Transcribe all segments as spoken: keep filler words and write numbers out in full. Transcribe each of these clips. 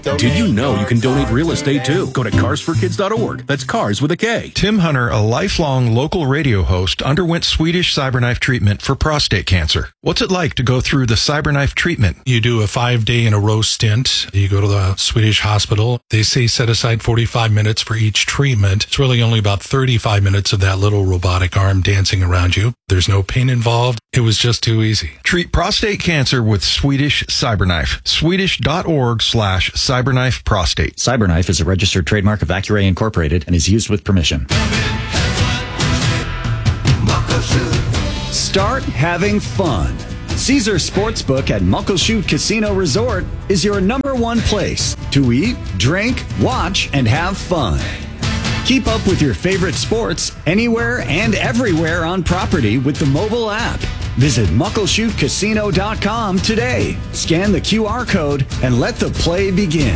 Did you know you can donate real estate too? Go to cars for kids dot org. That's cars with a K. Tim Hunter, a lifelong local radio host, underwent Swedish CyberKnife treatment for prostate cancer. What's it like to go through the CyberKnife treatment? You do a five-day in a row stint. You go to the Swedish hospital. They say set aside forty-five minutes for each treatment. It's really only about thirty-five minutes of that little robotic arm dancing around you. There's no pain involved. It was just too easy. Treat prostate cancer with Swedish CyberKnife. Swedish dot org slash CyberKnife Prostate. CyberKnife is a registered trademark of Accuray Incorporated and is used with permission. Start having fun. Caesar Sportsbook at Muckleshoot Casino Resort is your number one place to eat, drink, watch, and have fun. Keep up with your favorite sports anywhere and everywhere on property with the mobile app. Visit muckleshoot casino dot com today. Scan the Q R code and let the play begin.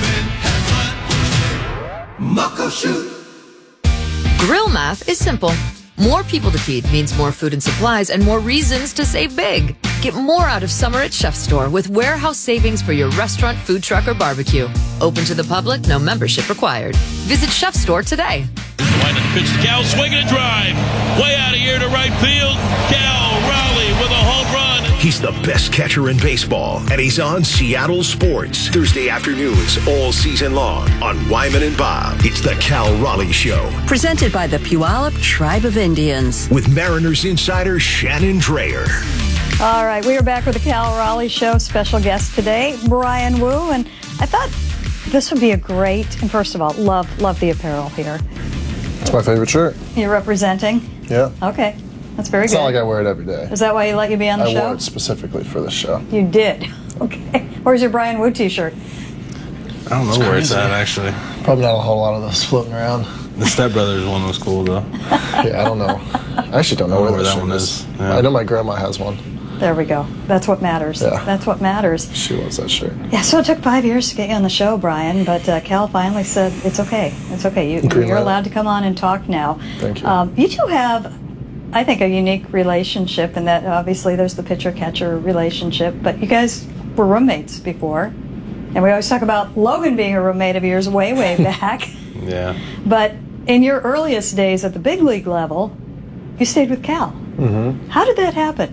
Muckleshoot. Grill math is simple. More people to feed means more food and supplies and more reasons to save big. Get more out of summer at Chef Store with warehouse savings for your restaurant, food truck, or barbecue. Open to the public, no membership required. Visit Chef Store today. Wyman pitch to Cal, swing and a drive. Way out of here to right field. Cal Raleigh with a home run. He's the best catcher in baseball, and he's on Seattle Sports. Thursday afternoons all season long on Wyman and Bob. It's the Cal Raleigh Show. Presented by the Puyallup Tribe of Indians. With Mariners insider Shannon Drayer. All right, we are back with the Cal Raleigh Show. Special guest today, Brian Wu. And I thought this would be a great, and first of all, love, love the apparel here. It's my favorite shirt. You're representing? Yeah. Okay. That's very it's good. It's not like I wear it every day. Is that why you let you be on the I show? I wore it specifically for this show. You did? Okay. Where's your Brian Wu t-shirt? I don't know where it's at, actually. Probably not a whole lot of those floating around. The Step Brothers one was cool, though. Yeah, I don't know. I actually don't know, don't where, know where that, that one is. is. Yeah. I know my grandma has one. There we go. That's what matters. Yeah. That's what matters. She loves that shirt. Yeah, so it took five years to get you on the show, Brian, but uh, Cal finally said, it's okay. It's okay. You, you're allowed to come on and talk now. Thank you. Um, you two have, I think, a unique relationship in that obviously there's the pitcher-catcher relationship, but you guys were roommates before. And we always talk about Logan being a roommate of yours way, way back. Yeah. But in your earliest days at the big league level, you stayed with Cal. Mm-hmm. How did that happen?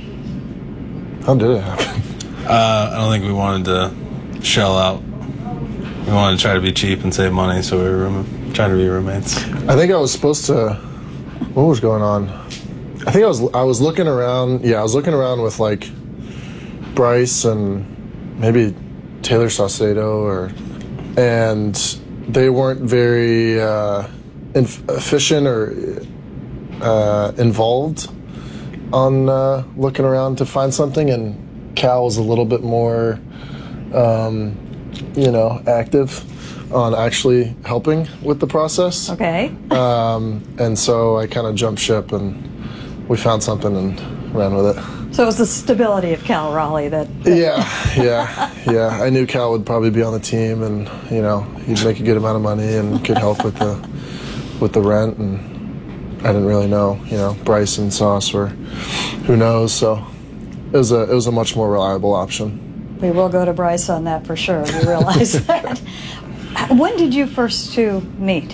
How did it happen? Uh, I don't think we wanted to shell out. We wanted to try to be cheap and save money, so we were room- trying to be roommates. I think I was supposed to. What was going on? I think I was. I was looking around. Yeah, I was looking around with like Bryce and maybe Taylor Saucedo, or and they weren't very uh, inf- efficient or uh, involved on uh, looking around to find something, and Cal was a little bit more, um, you know, active on actually helping with the process. Okay. Um, and so I kind of jumped ship, and we found something and ran with it. So it was the stability of Cal Raleigh that... that yeah, yeah, yeah. I knew Cal would probably be on the team, and, you know, he'd make a good amount of money and could help with the with the rent, and I didn't really know, you know, Bryce and Sauce were, who knows, so it was a it was a much more reliable option. We will go to Bryce on that for sure, you realize that. When did you first two meet?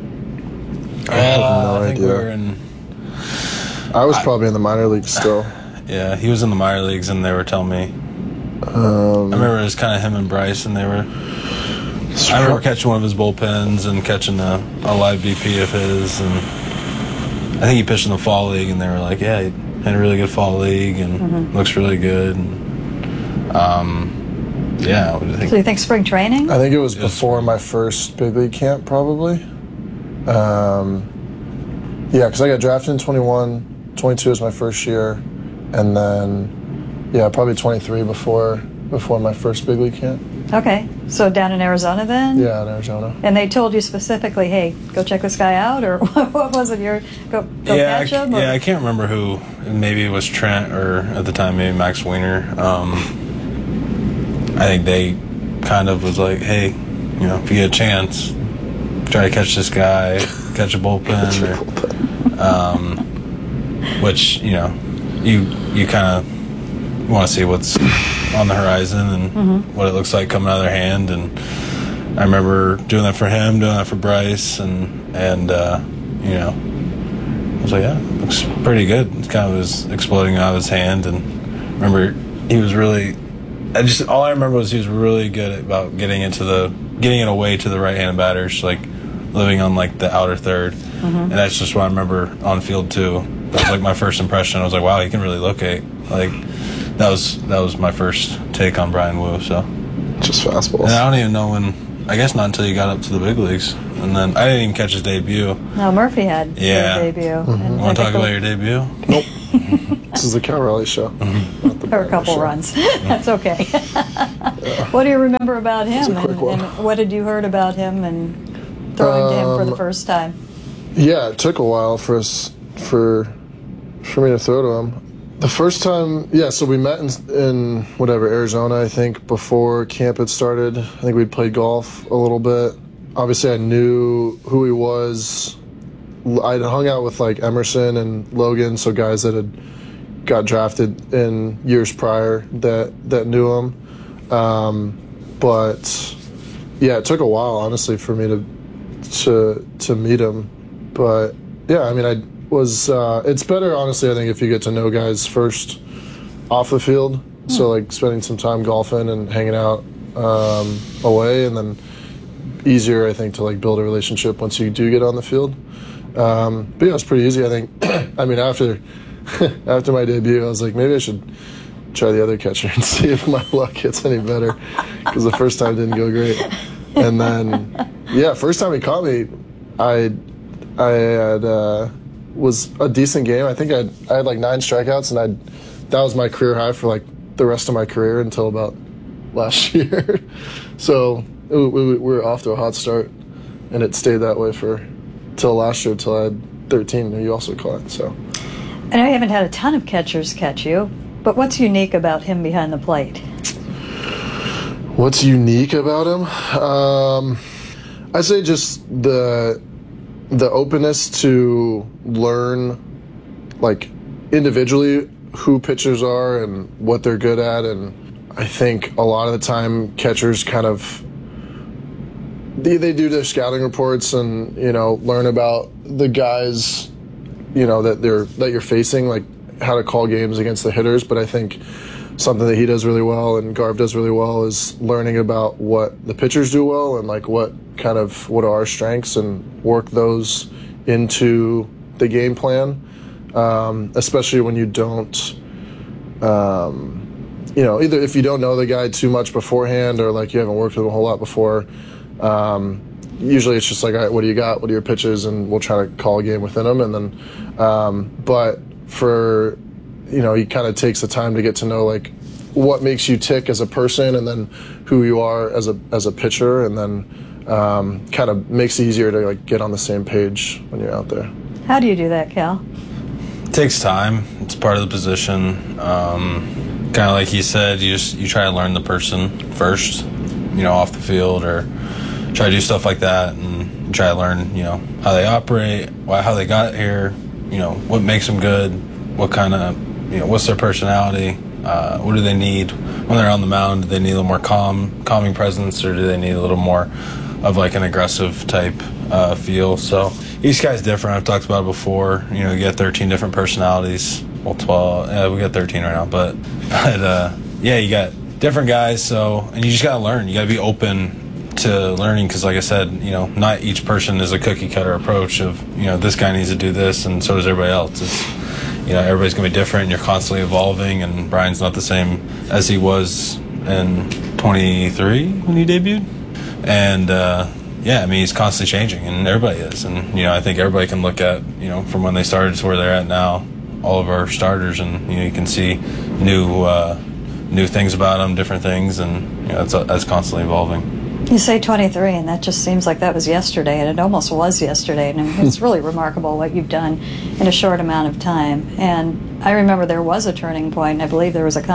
I have Uh, no I think idea. we were in. I was probably in the minor leagues still. Yeah, he was in the minor leagues, and they were telling me. Um, I remember it was kind of him and Bryce, and they were. I remember catching one of his bullpens and catching a, a live B P of his, and I think he pitched in the fall league, and they were like, "Yeah, he had a really good fall league, and Mm-hmm. looks really good." And, um, yeah. What do you think? So you think spring training? I think it was before my first big league camp, probably. Um, yeah, because I got drafted in twenty-one, twenty-two was my first year, and then, yeah, probably twenty-three before before my first big league camp. Okay, so down in Arizona then? Yeah, in Arizona. And they told you specifically, hey, go check this guy out, or what was it? Your go, go yeah, catch I, him? Or? yeah, I can't remember who. Maybe it was Trent, or at the time maybe Max Weiner. Um, I think they kind of was like, hey, you know, if you get a chance, try to catch this guy, catch a bullpen, or, um, which you know, you you kind of want to see what's on the horizon and Mhm. what it looks like coming out of their hand. And I remember doing that for him, doing that for Bryce, and and uh, you know, I was like, yeah, it looks pretty good. It kind of was exploding out of his hand, and I remember he was really. I just all I remember was he was really good about getting into the getting it away to the right-handed batters, like living on like the outer third, Mhm. and that's just what I remember on field too. That was like my first impression. I was like, wow, he can really locate. Like that was that was my first take on Bryan Woo. So just fastballs. And I don't even know when. I guess not until you got up to the big leagues, and then I didn't even catch his debut. No, Murphy had Yeah. their debut. Mm-hmm. And Want to I talk think about your debut? Nope. This is the Cal Raleigh show. there were a couple runs. That's okay. What do you remember about him? a quick And, one. and what did you heard about him and throwing to him for the Um, first time? Yeah, it took a while for us for for me to throw to him. The first time, yeah, so we met in, in whatever Arizona, I think, before camp had started. I think we'd played golf a little bit. Obviously, I knew who he was. I'd hung out with like Emerson and Logan, so guys that had got drafted in years prior that that knew him. Um, but yeah, it took a while, honestly, for me to to to meet him. But yeah, I mean, I was. Uh, it's better, honestly, I think, if you get to know guys first off the field. So like spending some time golfing and hanging out um, away, and then easier, I think, to like build a relationship once you do get on the field. Um, but yeah, it's pretty easy, I think. I mean, after after my debut, I was like, maybe I should try the other catcher and see if my luck gets any better, because the first time didn't go great. And then, yeah, first time he caught me, I I had uh, was a decent game. I think I had, I had like nine strikeouts, and I that was my career high for like the rest of my career until about last year. So it, we, we were off to a hot start, and it stayed that way for till last year, till I had thirteen, and you also caught. So I know you haven't had a ton of catchers catch you, but what's unique about him behind the plate? what's unique about him? Um, I'd say just the the openness to learn, like, individually who pitchers are and what they're good at. And I think a lot of the time catchers kind of they, they do their scouting reports and, you know, learn about the guys, you know, that they're that you're facing, like how to call games against the hitters. But I think something that he does really well and Garv does really well is learning about what the pitchers do well and like what kind of what are our strengths and work those into the game plan. Um, especially when you don't, um, you know, either if you don't know the guy too much beforehand or like you haven't worked with him a whole lot before. Um, usually it's just like, all right, what do you got? What are your pitches? And we'll try to call a game within them. And then, um, but for, you know, he kind of takes the time to get to know like what makes you tick as a person and then who you are as a as a pitcher, and then um, kind of makes it easier to like get on the same page when you're out there. How do you do that, Cal? It takes time. It's part of the position. Um, kind of like he said, you just you try to learn the person first, you know, off the field, or try to do stuff like that and try to learn, you know, how they operate, why, how they got here, you know, what makes them good, what kind of, you know, what's their personality, uh, what do they need when they're on the mound? Do they need a little more calm, calming presence, or do they need a little more of like an aggressive type uh, feel? So each guy's different. I've talked about it before. You know, you get thirteen different personalities. Well, twelve. Yeah, we got thirteen right now, but but uh, yeah, you got different guys. So and you just gotta learn. You gotta be open to learning, because like I said, you know, not each person is a cookie cutter approach of, you know, this guy needs to do this and so does everybody else. It's, you know, everybody's gonna be different and you're constantly evolving, and Brian's not the same as he was in twenty-three when he debuted. And uh, yeah, I mean, he's constantly changing, and everybody is. And, you know, I think everybody can look at, you know, from when they started to where they're at now, all of our starters, and, you know, you can see new uh, new things about them, different things, and, you know, that's, that's constantly evolving. You say twenty-three, and that just seems like that was yesterday, and it almost was yesterday. And it's really remarkable what you've done in a short amount of time. And I remember there was a turning point, and I believe there was a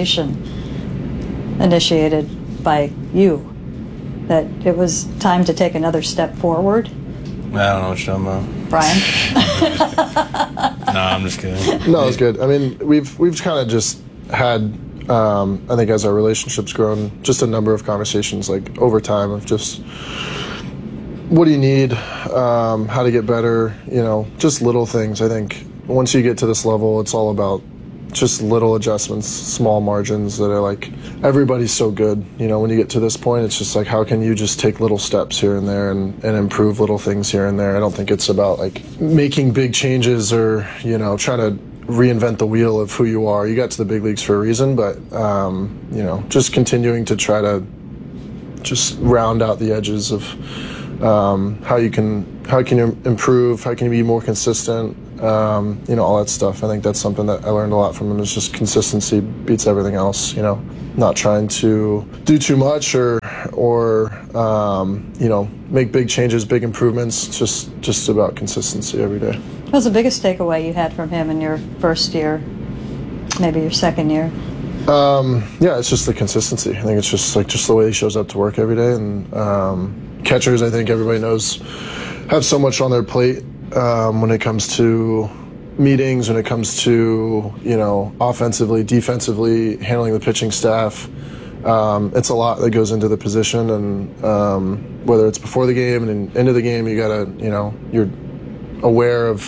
conversation initiated by you that it was time to take another step forward. I don't know what you're talking about. Brian? No, I'm just kidding. No, it's good. I mean, we've we've kind of just had um, I think as our relationship's grown, just a number of conversations like over time of just what do you need, um, how to get better, you know, just little things. I think once you get to this level, it's all about just little adjustments, small margins that are like, everybody's so good. You know, when you get to this point, it's just like, how can you just take little steps here and there and, and improve little things here and there? I don't think it's about like making big changes or, you know, trying to reinvent the wheel of who you are. You got to the big leagues for a reason, but, um, you know, just continuing to try to just round out the edges of um, how you can, how can you improve, how can you be more consistent, Um, you know, all that stuff. I think that's something that I learned a lot from him, is just consistency beats everything else, you know, not trying to do too much or, or um, you know, make big changes, big improvements. It's just, just about consistency every day. What was the biggest takeaway you had from him in your first year, maybe your second year? Um, yeah, it's just the consistency. I think it's just like just the way he shows up to work every day. And um, catchers, I think everybody knows, have so much on their plate. Um, when it comes to meetings, when it comes to, you know, offensively, defensively, handling the pitching staff, um, it's a lot that goes into the position. And um, whether it's before the game and into the game, you gotta, you know, you're aware of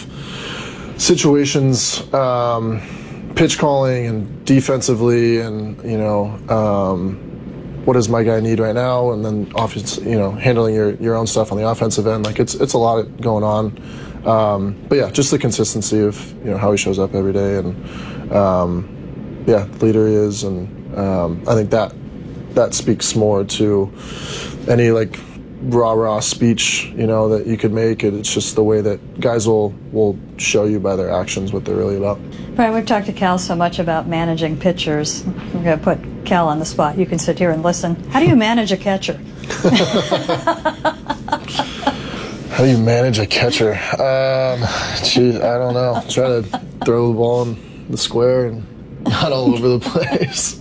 situations, um, pitch calling and defensively, and, you know, um, what does my guy need right now? And then offense, you know, handling your, your own stuff on the offensive end. Like it's, it's a lot going on. Um, but yeah, just the consistency of, you know, how he shows up every day, and um, yeah, the leader he is, and um, I think that that speaks more to any like rah rah speech, you know, that you could make. It, it's just the way that guys will will show you by their actions what they're really about. Brian, we've talked to Cal so much about managing pitchers. We're going to put Cal on the spot. You can sit here and listen. How do you manage a catcher? How do you manage a catcher? Um, geez, I don't know. Try to throw the ball in the square and not all over the place.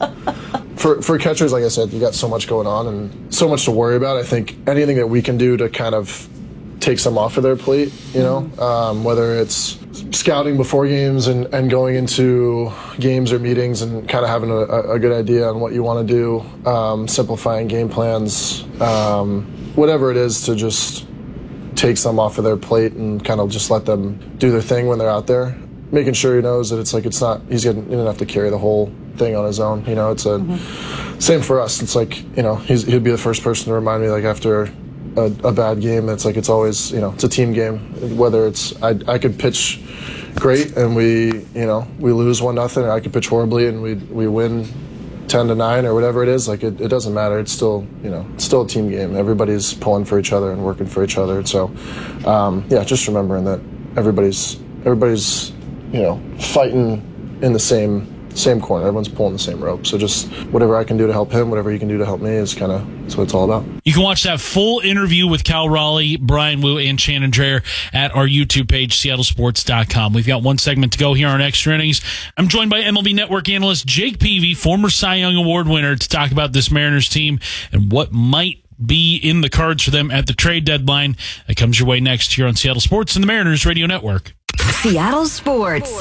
For for catchers, like I said, you got so much going on and so much to worry about. I think anything that we can do to kind of take some off of their plate, you know, um, whether it's scouting before games and, and going into games or meetings and kind of having a, a good idea on what you want to do, um, simplifying game plans, um, whatever it is to just take some off of their plate and kind of just let them do their thing when they're out there, making sure he knows that it's like, it's not, he's gonna, he doesn't have to carry the whole thing on his own. You know, it's a, mm-hmm. same for us. It's like, you know, he's, he'd be the first person to remind me, like after a, a bad game, it's like, it's always, you know, it's a team game, whether it's, I, I could pitch great and we, you know, we lose one nothing, or I could pitch horribly and we, we win ten to nine or whatever it is. Like it, it doesn't matter. It's still, you know, it's still a team game. Everybody's pulling for each other and working for each other. So, um, yeah, just remembering that everybody's, everybody's, you know, fighting in the same, same corner. Everyone's pulling the same rope. So just whatever I can do to help him, whatever you can do to help me is kind of, that's what it's all about. You can watch that full interview with Cal Raleigh, Brian Wu, and Shannon Drayer at our YouTube page, Seattle Sports dot com. We've got one segment to go here on Extra Innings. I'm joined by M L B Network analyst Jake Peavy, former Cy Young Award winner, to talk about this Mariners team and what might be in the cards for them at the trade deadline. That comes your way next here on Seattle Sports and the Mariners Radio Network. Seattle Sports.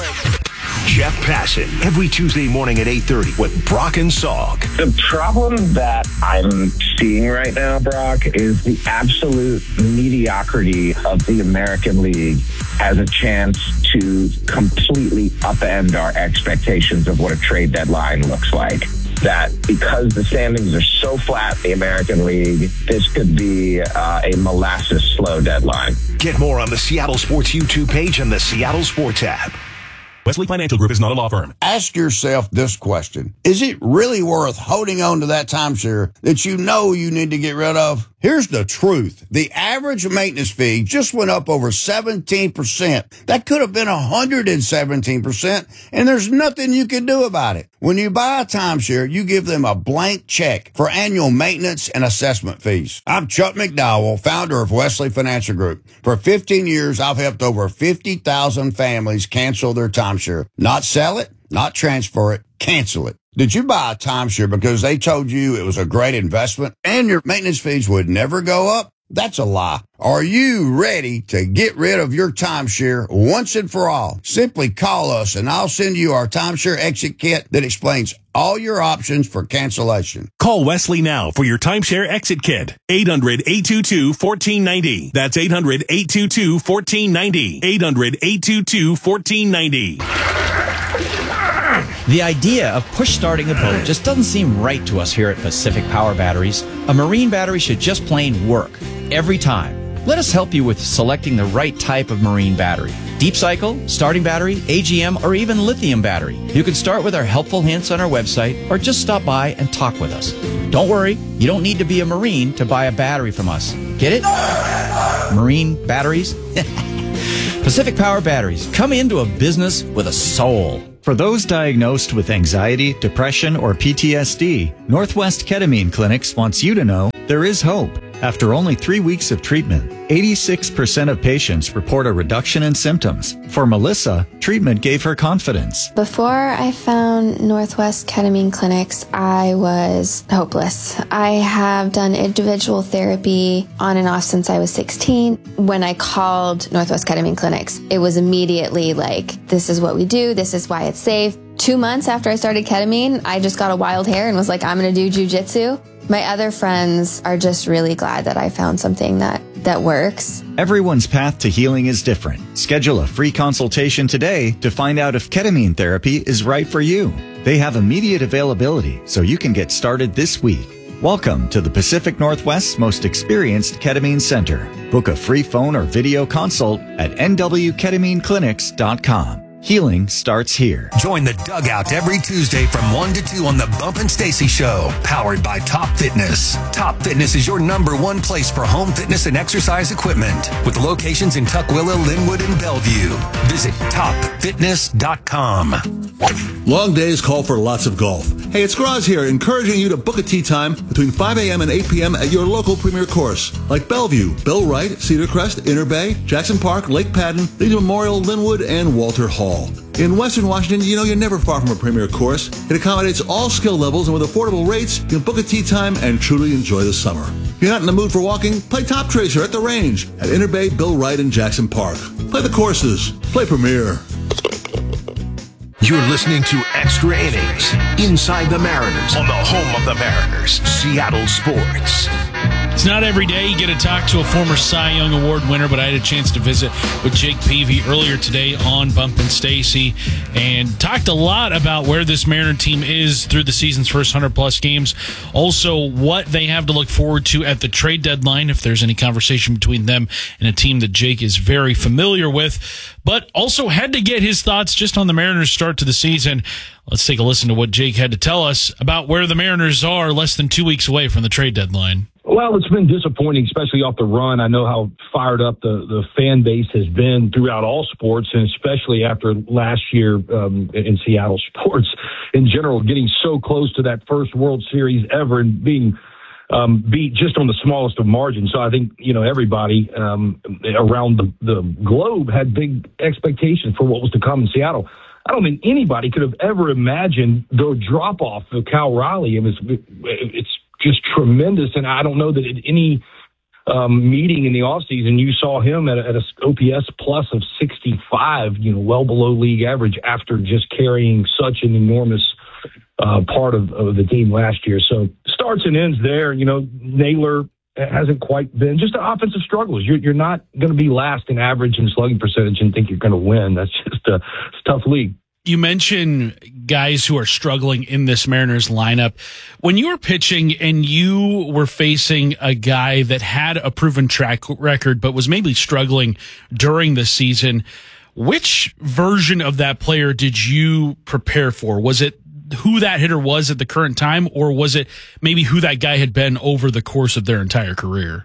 Jeff Passan, every Tuesday morning at eight thirty with Brock and Salk. The problem that I'm seeing right now, Brock, is the absolute mediocrity of the American League has a chance to completely upend our expectations of what a trade deadline looks like. That because the standings are so flat in the American League, this could be uh, a molasses slow deadline. Get more on the Seattle Sports YouTube page and the Seattle Sports app. Wesley Financial Group is not a law firm. Ask yourself this question. Is it really worth holding on to that timeshare that you know you need to get rid of? Here's the truth. The average maintenance fee just went up over seventeen percent. That could have been one hundred seventeen percent, and there's nothing you can do about it. When you buy a timeshare, you give them a blank check for annual maintenance and assessment fees. I'm Chuck McDowell, founder of Wesley Financial Group. For fifteen years, I've helped over fifty thousand families cancel their timeshare. Not sell it, not transfer it, cancel it. Did you buy a timeshare because they told you it was a great investment and your maintenance fees would never go up? That's a lie. Are you ready to get rid of your timeshare once and for all? Simply call us and I'll send you our timeshare exit kit that explains all your options for cancellation. Call Wesley now for your timeshare exit kit. eight hundred, eight two two, one four nine zero. That's eight hundred, eight two two, one four nine zero. eight hundred, eight two two, one four nine zero. The idea of push starting a boat just doesn't seem right to us here at Pacific Power Batteries. A marine battery should just plain work every time. Let us help you with selecting the right type of marine battery. Deep cycle, starting battery, A G M, or even lithium battery. You can start with our helpful hints on our website or just stop by and talk with us. Don't worry, you don't need to be a Marine to buy a battery from us. Get it? Marine batteries? Pacific Power Batteries. Come into a business with a soul. For those diagnosed with anxiety, depression, or P T S D, Northwest Ketamine Clinics wants you to know there is hope. After only three weeks of treatment, eighty-six percent of patients report a reduction in symptoms. For Melissa, treatment gave her confidence. Before I found Northwest Ketamine Clinics, I was hopeless. I have done individual therapy on and off since I was sixteen. When I called Northwest Ketamine Clinics, it was immediately like, this is what we do, this is why it's safe. Two months after I started ketamine, I just got a wild hair and was like, I'm going to do jujitsu. My other friends are just really glad that I found something that, that works. Everyone's path to healing is different. Schedule a free consultation today to find out if ketamine therapy is right for you. They have immediate availability, so you can get started this week. Welcome to the Pacific Northwest's most experienced ketamine center. Book a free phone or video consult at N W ketamine clinics dot com. Healing starts here. Join the Dugout every Tuesday from one to two on the Bump and Stacy Show, powered by Top Fitness. Top Fitness is your number one place for home fitness and exercise equipment, with locations in Tukwila, Linwood, and Bellevue. Visit top fitness dot com. Long days call for lots of golf. Hey, it's Graz here, encouraging you to book a tee time between five a.m. and eight p.m. at your local premier course, like Bellevue, Bill Wright, Cedar Crest, Inner Bay, Jackson Park, Lake Padden, Legion Memorial, Linwood, and Walter Hall. In Western Washington, you know you're never far from a premier course. It accommodates all skill levels, and with affordable rates, you can book a tee time and truly enjoy the summer. If you're not in the mood for walking, play Top Tracer at the range at Inner Bay, Bill Wright, and Jackson Park. Play the courses. Play Premier. You're listening to Extra Innings, Inside the Mariners, on the home of the Mariners, Seattle Sports. It's not every day you get to talk to a former Cy Young Award winner, but I had a chance to visit with Jake Peavy earlier today on Bump and Stacy and talked a lot about where this Mariner team is through the season's first one hundred plus games. Also, what they have to look forward to at the trade deadline, if there's any conversation between them and a team that Jake is very familiar with, but also had to get his thoughts just on the Mariners' start to the season. Let's take a listen to what Jake had to tell us about where the Mariners are less than two weeks away from the trade deadline. Well, it's been disappointing, especially off the run. I know how fired up the, the fan base has been throughout all sports, and especially after last year um, in Seattle sports in general, getting so close to that first World Series ever and being um, beat just on the smallest of margins. So I think, you know, everybody um, around the, the globe had big expectations for what was to come in Seattle. I don't think anybody could have ever imagined the drop-off of Cal Raleigh. It was, it's just tremendous, and I don't know that at any um, meeting in the offseason you saw him at a, at a O P S plus of sixty-five, you know, well below league average after just carrying such an enormous uh, part of, of the team last year. So starts and ends there. You know, Naylor hasn't quite been just the offensive struggles. You're, you're not going to be last in average and slugging percentage and think you're going to win. That's just a, it's a tough league. You mentioned guys who are struggling in this Mariners lineup. When you were pitching and you were facing a guy that had a proven track record but was maybe struggling during the season, which version of that player did you prepare for? Was it who that hitter was at the current time, or was it maybe who that guy had been over the course of their entire career?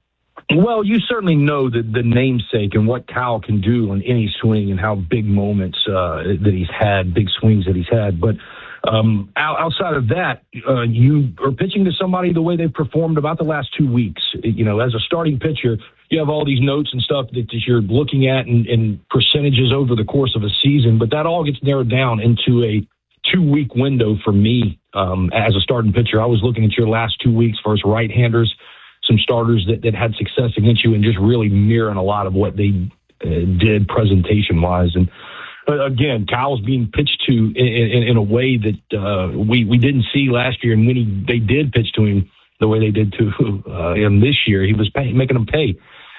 Well, you certainly know the, the namesake and what Cal can do on any swing and how big moments uh, that he's had, big swings that he's had. But um, outside of that, uh, you are pitching to somebody the way they've performed about the last two weeks. You know, as a starting pitcher, you have all these notes and stuff that, that you're looking at and, and percentages over the course of a season, but that all gets narrowed down into a two-week window for me um, as a starting pitcher. I was looking at your last two weeks versus right-handers. some starters that, that had success against you and just really mirroring a lot of what they uh, did presentation-wise. And uh, again, Kyle's being pitched to in, in, in a way that uh, we, we didn't see last year. And when he, they did pitch to him the way they did to uh, him this year, he was pay, making them pay.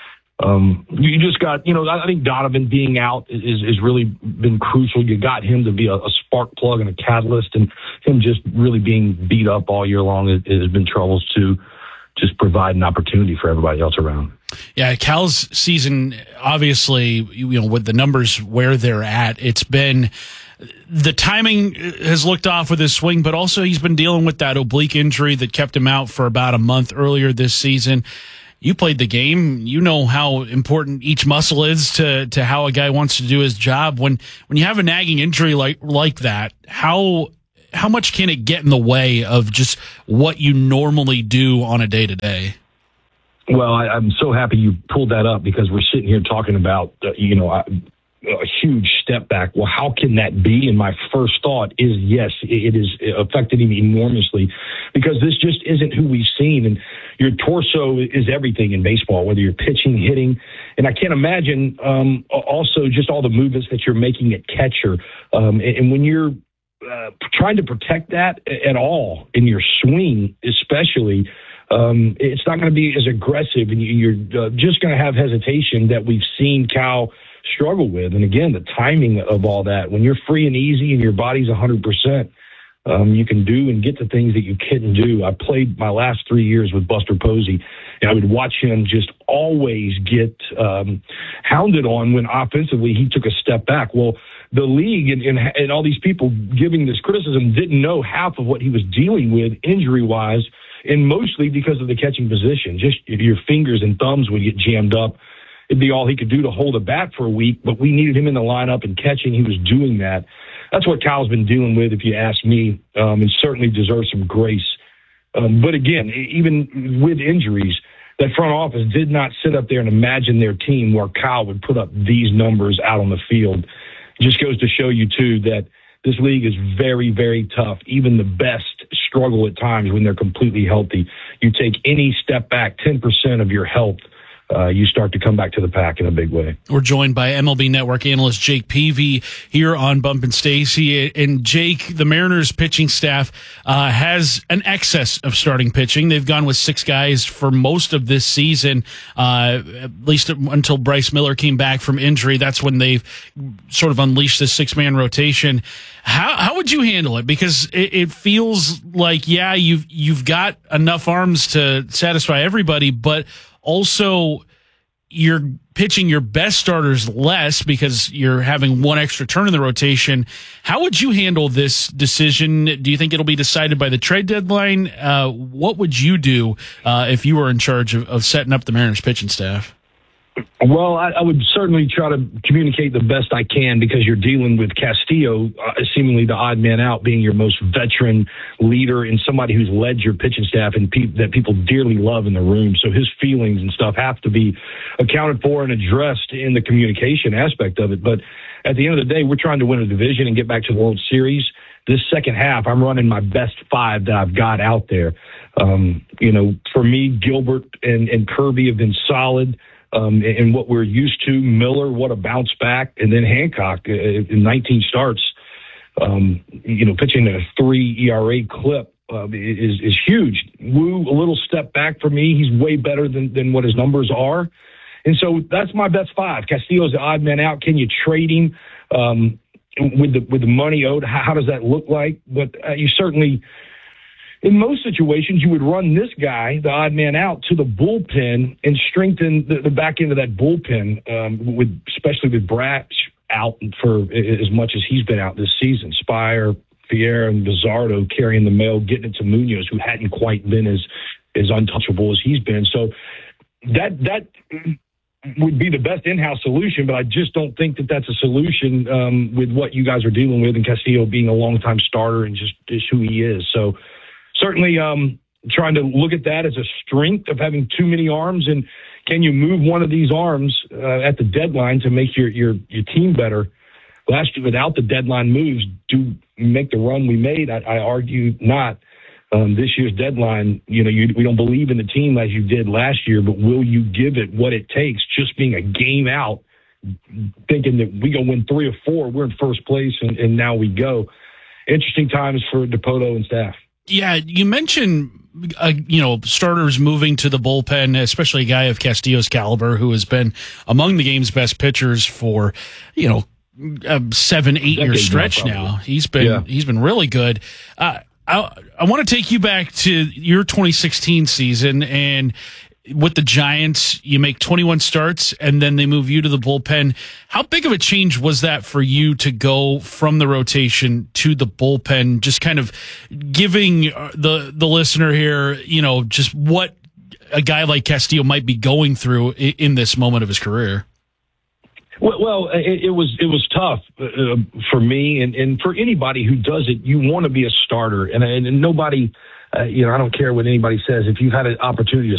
Um, you just got, you know, I think Donovan being out is, is really been crucial. You got him to be a, a spark plug and a catalyst, and him just really being beat up all year long has, has been troubles to just provide an opportunity for everybody else around. Yeah, Cal's season, obviously, you know, with the numbers where they're at, it's been the timing has looked off with his swing, but also he's been dealing with that oblique injury that kept him out for about a month earlier this season. You played the game. You know how important each muscle is to, to how a guy wants to do his job. When when you have a nagging injury like like that, how how much can it get in the way of just what you normally do on a day to day? Well, I, I'm so happy you pulled that up, because we're sitting here talking about uh, you know a, a huge step back. Well, how can that be? And my first thought is yes, it, it is affected him enormously, because this just isn't who we've seen. And your torso is everything in baseball, whether you're pitching, hitting. And I can't imagine um, also just all the movements that you're making at catcher. Um, and, and when you're uh, trying to protect that at all in your swing, especially, um, it's not going to be as aggressive, and you're uh, just going to have hesitation that we've seen Cal struggle with. And again, the timing of all that, when you're free and easy and your body's one hundred percent, Um, you can do and get the things that you couldn't do. I played my last three years with Buster Posey, and I would watch him just always get um, hounded on when offensively he took a step back. Well, the league and, and, and all these people giving this criticism didn't know half of what he was dealing with injury-wise, and mostly because of the catching position. Just your fingers and thumbs would get jammed up. It'd be all he could do to hold a bat for a week, but we needed him in the lineup and catching. He was doing that. That's what Kyle's been dealing with, if you ask me, um, and certainly deserves some grace. Um, but again, even with injuries, that front office did not sit up there and imagine their team where Kyle would put up these numbers out on the field. It just goes to show you, too, that this league is very, very tough. Even the best struggle at times when they're completely healthy. You take any step back, ten percent of your health, Uh, you start to come back to the pack in a big way. We're joined by M L B Network analyst Jake Peavy here on Bump and Stacy. And Jake, the Mariners pitching staff uh, has an excess of starting pitching. They've gone with six guys for most of this season, uh, at least until Bryce Miller came back from injury. That's when they've sort of unleashed this six-man rotation. How how would you handle it? Because it, it feels like, yeah, you've you've got enough arms to satisfy everybody, but also you're pitching your best starters less because you're having one extra turn in the rotation. How would you handle this decision? Do you think it'll be decided by the trade deadline? Uh, what would you do uh, if you were in charge of, of setting up the Mariners pitching staff? Well, I, I would certainly try to communicate the best I can, because you're dealing with Castillo, uh, seemingly the odd man out, being your most veteran leader and somebody who's led your pitching staff and pe- that people dearly love in the room. So his feelings and stuff have to be accounted for and addressed in the communication aspect of it. But at the end of the day, we're trying to win a division and get back to the World Series. This second half, I'm running my best five that I've got out there. Um, you know, for me, Gilbert and, and Kirby have been solid. Um, and what we're used to, Miller, what a bounce back, and then Hancock uh, in nineteen starts, um, you know, pitching at a three E R A clip uh, is is huge. Wu, a little step back for me. He's way better than, than what his numbers are. And so that's my best five. Castillo's the odd man out. Can you trade him um, with the with the money owed? How, how does that look like? But uh, you certainly... In most situations, you would run this guy, the odd man out, to the bullpen and strengthen the, the back end of that bullpen, um, with especially with Brash out for as much as he's been out this season. Spire, Fiera, and Bizzardo carrying the mail, getting it to Munoz, who hadn't quite been as, as untouchable as he's been. So that that would be the best in-house solution, but I just don't think that that's a solution um, with what you guys are dealing with, and Castillo being a longtime starter and just, just who he is. So certainly um, trying to look at that as a strength of having too many arms, and can you move one of these arms uh, at the deadline to make your, your, your team better? Last year, without the deadline moves, do make the run we made? I, I argue not. um, this year's deadline, you know, you, we don't believe in the team as you did last year, but will you give it what it takes? Just being a game out, thinking that we gonna win three or four, we're in first place, and, and now we go. Interesting times for DePoto and staff. Yeah, you mentioned, uh, you know, starters moving to the bullpen, especially a guy of Castillo's caliber who has been among the game's best pitchers for, you know, a seven, eight year stretch now. He's been yeah. he's been really good. Uh, I I want to take you back to your twenty sixteen season, and with the Giants, you make twenty-one starts, and then they move you to the bullpen. How big of a change was that for you to go from the rotation to the bullpen? Just kind of giving the the listener here, you know, just what a guy like Castillo might be going through in, in this moment of his career. Well, well it, it was it was tough uh, for me, and, and for anybody who does it. You want to be a starter, and, and, and nobody. Uh, you know, I don't care what anybody says. If you've had an opportunity to